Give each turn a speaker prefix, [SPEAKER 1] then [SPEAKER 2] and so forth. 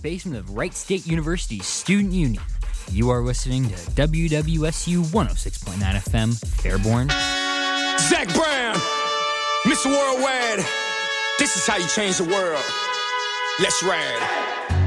[SPEAKER 1] basement of Wright State University's Student Union. You are listening to WWSU 106.9 FM, Fairborn.
[SPEAKER 2] Zach Brown, Mr. Worldwide. This is how you change the world. Let's ride.